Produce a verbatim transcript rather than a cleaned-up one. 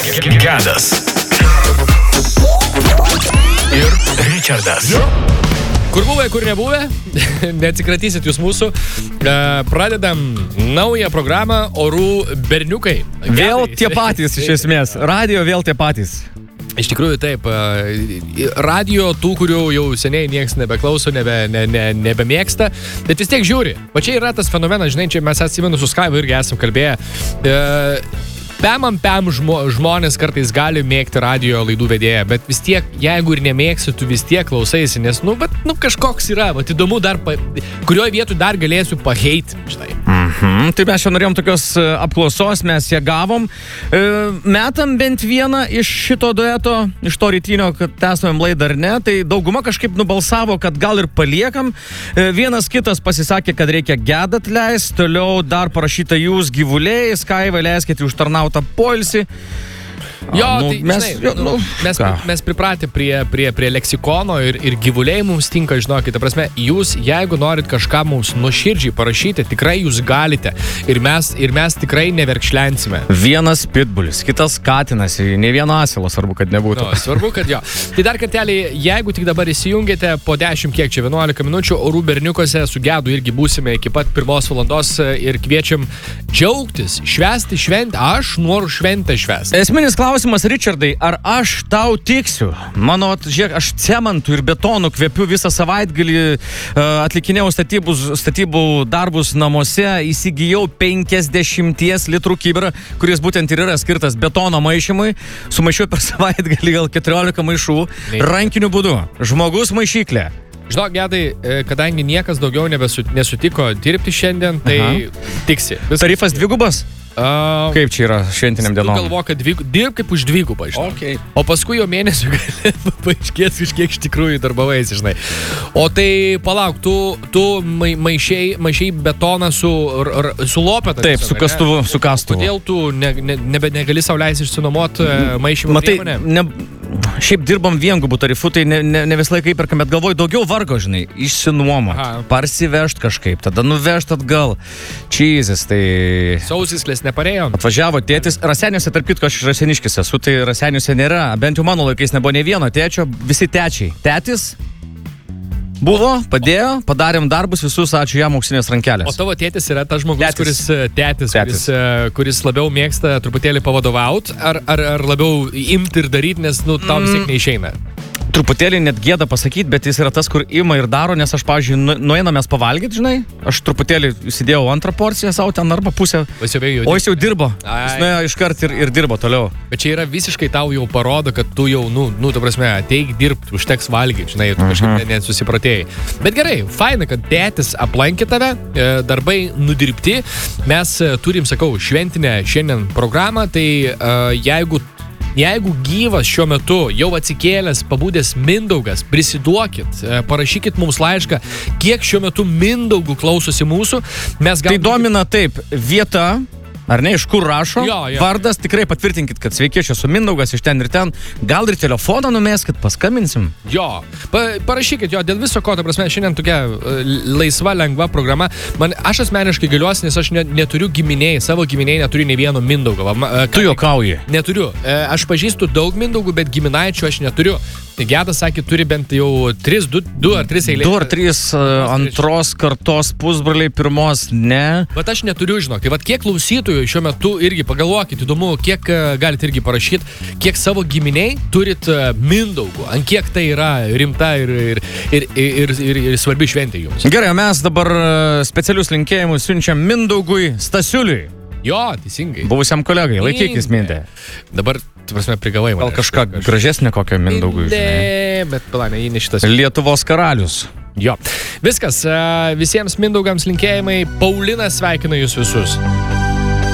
Gedas ir Richardas. Kur buvę, kur nebuvę, neatsikratysit jūs mūsų. Pradedam naują programą Orų berniukai. Vėl tie patys, iš esmės. Radio vėl tie patys. Iš tikrųjų taip, radio tų, kurių jau seniai nieks nebeklauso, nebe, ne, ne, nebemėgsta, bet vis tiek žiūri. Va čia yra tas fenomenas, žinai, čia mes atsimenu su Skaivu irgi esam kalbėję. Pemam pem žmo, žmonės kartais gali mėgti radio laidų vedėją, bet vis tiek, jeigu ir nemėgsi, tu vis tiek klausaisi, nes, nu, bet, nu, kažkoks yra, bet įdomu dar, pa, kurioje vietoj dar galėsiu paheiti, žinai. Mhm. Tai mes čia norėjom tokios apklausos, mes ją gavom. E, metam bent vieną iš šito dueto, iš to rytinio, kad tęstumėm laidą ar ne, tai dauguma kažkaip nubalsavo, kad gal ir paliekam. E, vienas kitas pasisakė, kad reikia Gedą atleist, toliau dar parašyta jūs gyvuliai, Skaiva, leiskite užtarnautą poilsį. Jo, A, nu, tai, mes, žinai, jo, nu, mes, mes pripratę prie, prie, prie leksikono ir, ir gyvuliai mums tinka, žinokite, prasme, jūs, jeigu norit kažką mums nuoširdžiai parašyti, tikrai jūs galite ir mes, ir mes tikrai neverkšlensime. Vienas pitbulis, kitas katinas, ne vieno asilo, svarbu, kad nebūtų. No, svarbu, kad jo. Tai dar kartelį, jeigu tik dabar įsijungėte, po dešimt, kiek čia, vienuolika minučių, Orų berniukose su Gedu irgi būsime iki pat pirmos valandos ir kviečiam džiaugtis, švęsti šventę, aš noriu šventę švęsti. Esminis klausimas, Richardai, ar aš tau tiksiu? Mano, žiūrėk, aš cementų ir betonų kvepiu visą savaitgalį, atlikinėjau statybų, statybų darbus namuose, įsigijau penkiasdešimties litrų kibirą, kuris būtent ir yra skirtas betono maišymui, sumaišiau per savaitgalį gal keturiolika maišų, rankiniu būdu, žmogus maišyklė. Žinok, Gedai, kadangi niekas daugiau nebesu, nesutiko dirbti šiandien, tai Aha. tiksi. Vis... Tarifas dvigubas? Uh, Kaip čia yra šventiniam dienom? Tu galvo, kad dvygu, dirb kaip už dvigubą, žinai. Okay. O paskui jo mėnesių gali paaiškės, iš kiek iš tikrųjų darbavaisi, žinai. O tai palauk, tu, tu mai, maišiai, maišiai betoną su, r, su lopeta. Taip, su kastuvu, su kastuvu. Kodėl tu ne, ne, nebe, negali sau leisti išsinuomot maišymo Matai, priemonę? Ne, šiaip dirbam viengubų tarifu, tai ne, ne, ne visą laiką įperkam, bet galvoju, daugiau vargo, žinai, išsinuomot, parsivežt kažkaip, tada nuvežt atgal. Čyzis, tai... Sausislės neparėjo. Atvažiavo tėtis, Raseniuose, tarp kitko, aš iš Raseniškis esu, tai Raseniuose nėra, bent jau mano laikais nebuvo ne vieno tėčio, visi tečiai. Tėtis buvo, padėjo, padarėm darbus visus, ačiū jam auksinės rankelės. O tavo tėtis yra tas žmogus, tėtis. kuris tėtis, tėtis. Kuris, kuris labiau mėgsta truputėlį pavadovaut, ar, ar, ar labiau imti ir daryti, nes, nu, tau vis tiek neišeina? Truputėlį net gėda pasakyti, bet jis yra tas, kur ima ir daro, nes aš, pavyzdžiui, nu, nueinamės pavalgyti, žinai, aš truputėlį įsidėjau antrą porciją savo ten arba pusę, o jis jau dirbo, jis nuėjo iškart ir, ir dirbo toliau. Bet čia yra visiškai tau jau parodo, kad tu jau, nu, nu, ta prasme, ateik dirbti, užteks valgyti, žinai, tu kažkaip uh-huh. nesusipratėjai. Bet gerai, faina, kad tėtis aplankė tave, darbai nudirbti, mes turim, sakau, šventinę šiandien programą, tai uh, jeigu Jeigu gyvas šiuo metu jau atsikėlęs, pabūdęs Mindaugas, prisiduokit, parašykit mums laišką, kiek šiuo metu Mindaugų klausosi mūsų. Mes gal... Tai domina taip, vieta, ar ne, iš kur rašo, jo, jo. Vardas, tikrai patvirtinkit, kad sveiki, aš esu Mindaugas iš ten ir ten, gal ir telefoną numeskit, paskambinsim. Jo, pa, parašykit, jo, dėl viso ko, ta prasme, šiandien tokia laisva, lengva programa. Man, aš asmeniškai galiuosi, nes aš ne, neturiu giminėjai, savo giminėjai neturiu nei vieno Mindaugo. Tu juokauji. Neturiu. Aš pažįstu daug Mindaugų, bet giminaičių aš neturiu. Gedas sakė, turi bent jau tris, du, du ar tris eilės. Du ar tris uh, antros kartos pusbroliai, pirmos ne. Bet aš neturiu, žinok. Tai vat kiek klausytojų šiuo metu irgi pagalvokit, įdomu, kiek uh, galite irgi parašyti, kiek savo giminiai turit uh, Mindaugų, ant kiek tai yra rimta ir, ir, ir, ir, ir, ir svarbi šventė jums. Gerai, mes dabar uh, specialius linkėjimus siunčiam Mindaugui Stasiuliui. Jo, teisingai. Buvusiam kolegai, laikykis mintė. Dabar, tu prasme, prigavai mane. Gal kažką kažką gražesnė kokio Mindaugui, žinai. Ne, bet planė, jį ne šitas. Lietuvos karalius. Jo. Viskas, visiems Mindaugams linkėjimai. Paulina sveikina jūs visus.